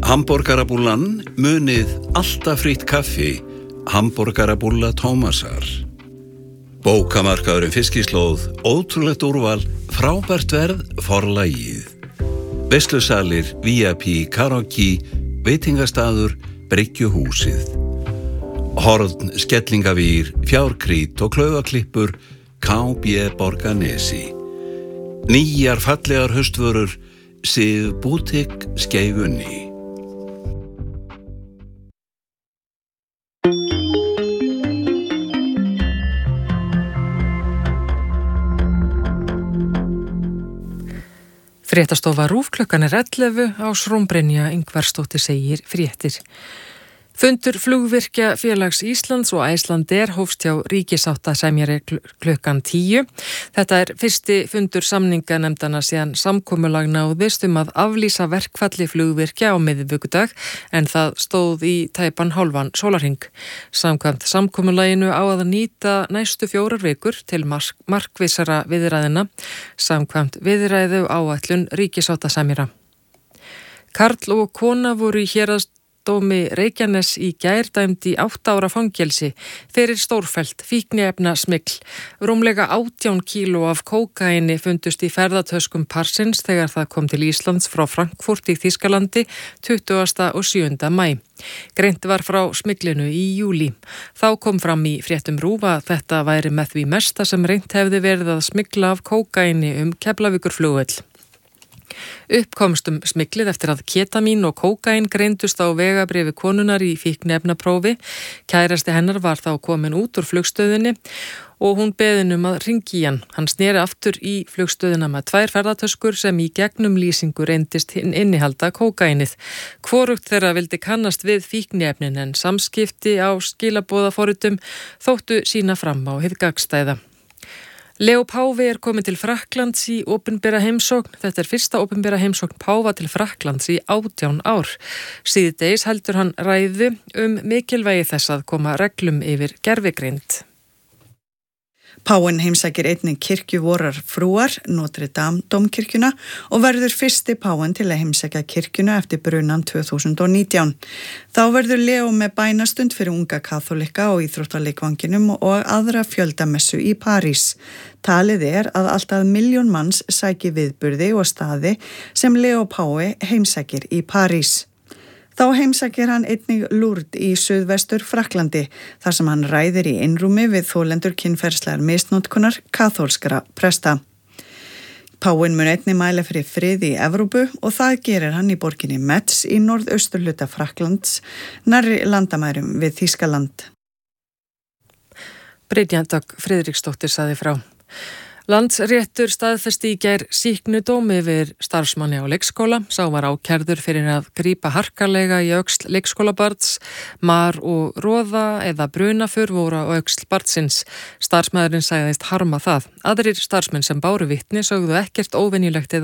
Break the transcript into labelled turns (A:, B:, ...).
A: Hamborgarabúllan, munið alltaf frítt kaffi, hamborgarabúlla Tómasar. Bókamarkaðurinn Fiskislóð, ótrúlegt úrval, frábært verð, forlagið. Veislusalir, VIP, karaoke, veitingastaður, bryggjuhúsið. Horn, skellingavýr, fjárkrít og klaufaklippur, KB Borgarnesi. Nýjar fallegar haustvörur, Sif Bútik Skeifunni.
B: Fréttastofa RÚV klukkan 11 á Srúmbrynja Ingvarsdóttir segir fréttir. Fundur flugvirkja félags Íslands og Icelandair hófst hjá ríkisáttasemjari klukkan 10. Þetta fyrsti fundur samninganefndana síðan samkomulag náðist að aflýsa verkfalli flugvirkja á miðvikudag en það stóð í tæpan hálfan sólarhring. Samkvæmt samkomulaginu á að nýta næstu 4 vikur til markvissara viðræðina samkvæmt viðræðu áætlun ríkisáttasemjara. Karl og kona voru í héraðsdómi Reykjanes í gær dæmd í 8 ára fangelsi fyrir stórfellt fíkniefnasmygl. Rúmlega 18 kíló af kókaini fundust í ferðatöskum parsins þegar það kom til Íslands frá Frankfurt í Þýskalandi 20. og 7. maí. Greint var frá smyglinu í júlí. Þá kom fram í fréttum RÚV að þetta væri með því mesta sem reynt hefði verið að smygla af kókaini Keflavíkurflugvöll. Uppkomstum smyglið eftir að ketamín og kókain greindust á vegabréfi konunnar í fíkniefnaprófi. Kærasti hennar var þá komin út úr flugstöðinni og hún beðin að hringi í hann. Hann sneri aftur í flugstöðina með 2 ferðatöskur sem í gegnum lýsingu reyndist innihalda kókainið. Hvorugt þeirra vildi kannast við fíkniefnin en samskipti á skilaboðaforritum þóttu sína fram á hið gagnstæða. Leo Páfi komin til Frakklands í opinbera heimsókn. Þetta fyrsta opinbera heimsókn Páfa til Frakklands í 18 ár. Síðdegis heldur hann ræðu mikilvægi þess að koma reglum yfir gervigreind.
C: Páfinn heimsækir einnig kirkju vorar frúar, Notre Dame dómkirkjuna og verður fyrsti páfinn til að heimsækja kirkjuna eftir brunan 2019. Þá verður Leo með bænastund fyrir unga kaþólika og íþróttaleikvanginum og aðra fjöldamessu í París. Talið að allt að 1 milljón manns sæki viðburði og staði sem Leo Páfi heimsækir í París. Þá heimsækir hann einnig Lourdes í suðvestur Frakklandi, þar sem hann ræðir í einrúmi við þolendur kynferðislegar misnotkunar kaþólskra presta. Páfinn mun einnig mæla fyrir friði í Evrópu og það gerir hann í borginni Metz í norðausturhluta Frakklands, nærri landamærum við Þýskaland.
B: Brynja Dögg Friðriksdóttir sagði frá. Landsréttur staðfesti í gær sýknudóm yfir starfsmanni á leikskóla. Sá var ákærður fyrir að grípa harkalega í öxl leikskólabarns. Mar og roða eða brunafur voru á öxl barnsins. Starfsmaðurinn sagðist harma það. Aðrir starfsmenn sem báru vitni sögðu ekkert óvenjulegt eða